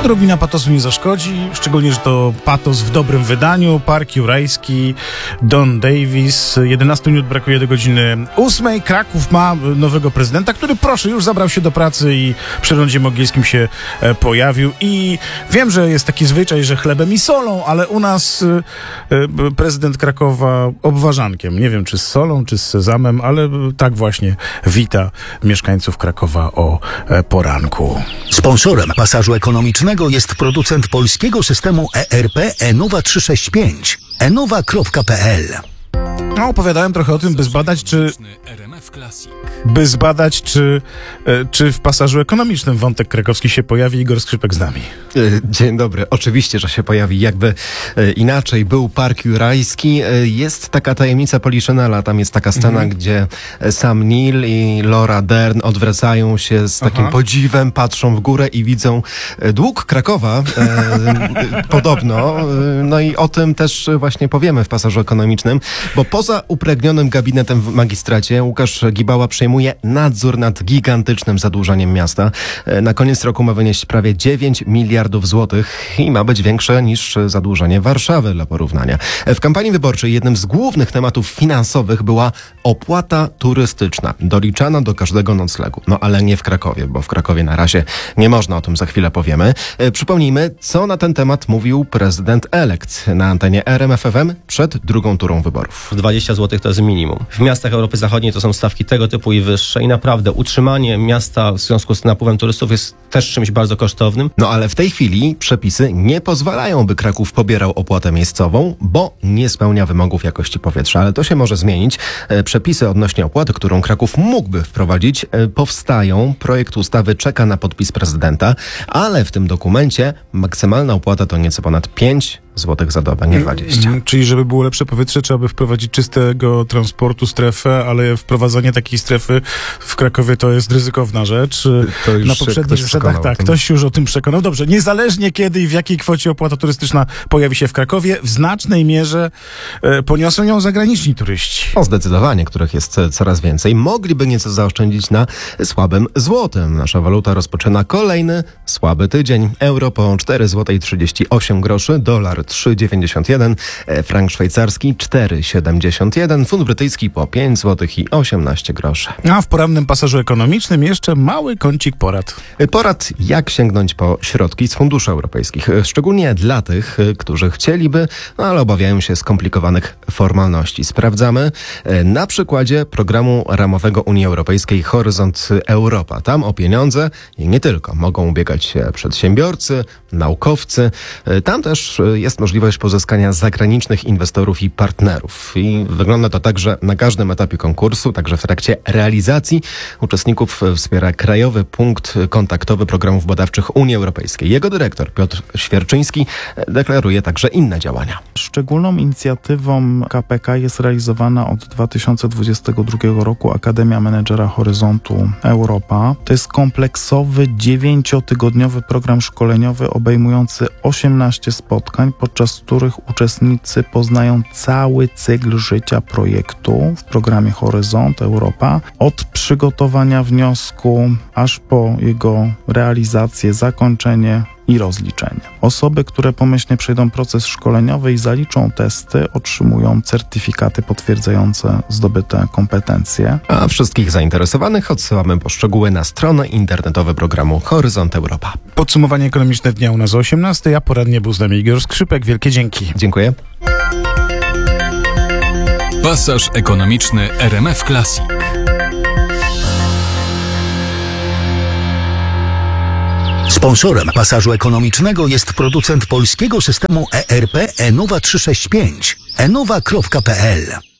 Odrobina patosu nie zaszkodzi, szczególnie, że to patos w dobrym wydaniu. Park Jurajski, Don Davis. 11 minut brakuje do godziny 8. Kraków ma nowego prezydenta, który, proszę, już zabrał się do pracy i przy rondzie Mogielskim się pojawił. I wiem, że jest taki zwyczaj, że chlebem i solą, ale u nas prezydent Krakowa obwarzankiem. Nie wiem, czy z solą, czy z sezamem, ale tak właśnie wita mieszkańców Krakowa o poranku. Sponsorem pasażu ekonomicznego jest producent polskiego systemu ERP Enowa 365. enowa.pl. No, opowiadałem trochę o tym, by zbadać, czy w pasażu ekonomicznym wątek krakowski się pojawi. Igor Skrzypek z nami. Dzień dobry. Oczywiście, że się pojawi. Jakby inaczej był Park Jurajski. Jest taka tajemnica Poliszynela. Tam jest taka scena, gdzie Sam Neill i Laura Dern odwracają się z takim podziwem, patrzą w górę i widzą dług Krakowa. Podobno. No i o tym też właśnie powiemy w pasażu ekonomicznym, bo poza upragnionym gabinetem w magistracie Łukasz Gibała przejmuje nadzór nad gigantycznym zadłużeniem miasta. Na koniec roku ma wynieść prawie 9 miliardów złotych i ma być większe niż zadłużenie Warszawy dla porównania. W kampanii wyborczej jednym z głównych tematów finansowych była opłata turystyczna, doliczana do każdego noclegu. No ale nie w Krakowie, bo w Krakowie na razie nie można, o tym za chwilę powiemy. Przypomnijmy, co na ten temat mówił prezydent elekt na antenie RMF FM przed drugą turą wyborów. 20 zł to jest minimum. W miastach Europy Zachodniej to są stawki tego typu i wyższe i naprawdę utrzymanie miasta w związku z napływem turystów jest też czymś bardzo kosztownym. No ale w tej chwili przepisy nie pozwalają, by Kraków pobierał opłatę miejscową, bo nie spełnia wymogów jakości powietrza. Ale to się może zmienić. Przepisy odnośnie opłaty, którą Kraków mógłby wprowadzić, powstają. Projekt ustawy czeka na podpis prezydenta, ale w tym dokumencie maksymalna opłata to nieco ponad 5 złotych za dobę, nie 20. Czyli żeby było lepsze powietrze, trzeba by wprowadzić czystego transportu strefę, ale wprowadzanie takiej strefy w Krakowie to jest ryzykowna rzecz. To już na poprzednich zasadach ktoś już o tym przekonał. Dobrze, niezależnie kiedy i w jakiej kwocie opłata turystyczna pojawi się w Krakowie, w znacznej mierze poniosą ją zagraniczni turyści. O, zdecydowanie, których jest coraz więcej. Mogliby nieco zaoszczędzić na słabym złotym. Nasza waluta rozpoczyna kolejny słaby tydzień. Euro po 4,38 zł, dolar 3,91, frank szwajcarski 4,71, funt brytyjski po 5 zł i 18 groszy. A w porannym pasażu ekonomicznym jeszcze mały kącik porad. Porad, jak sięgnąć po środki z funduszy europejskich. Szczególnie dla tych, którzy chcieliby, no ale obawiają się skomplikowanych formalności. Sprawdzamy na przykładzie programu ramowego Unii Europejskiej Horyzont Europa. Tam o pieniądze i nie tylko mogą ubiegać się przedsiębiorcy, naukowcy. Tam też jest możliwość pozyskania zagranicznych inwestorów i partnerów. I wygląda to tak, że na każdym etapie konkursu, także w trakcie realizacji, uczestników wspiera Krajowy Punkt Kontaktowy Programów Badawczych Unii Europejskiej. Jego dyrektor Piotr Świerczyński deklaruje także inne działania. Szczególną inicjatywą KPK jest realizowana od 2022 roku Akademia Menedżera Horyzontu Europa. To jest kompleksowy 9-tygodniowy program szkoleniowy obejmujący 18 spotkań, podczas których uczestnicy poznają cały cykl życia projektu w programie Horyzont Europa, od przygotowania wniosku aż po jego realizację, zakończenie i rozliczenie. Osoby, które pomyślnie przejdą proces szkoleniowy i zaliczą testy, otrzymują certyfikaty potwierdzające zdobyte kompetencje. A wszystkich zainteresowanych odsyłamy po szczegóły na stronę internetową programu Horyzont Europa. Podsumowanie ekonomiczne dnia u nas o 18, a poradnie był z nami Igor Skrzypek. Wielkie dzięki. Dziękuję. Pasaż ekonomiczny RMF Classic. Sponsorem pasażu ekonomicznego jest producent polskiego systemu ERP Enowa 365. enowa.pl.